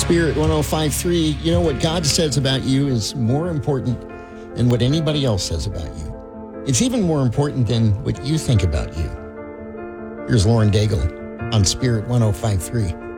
Spirit 105.3, you know what God says about you is more important than what anybody else says about you. It's even more important than what you think about you. Here's Lauren Daigle on Spirit 105.3.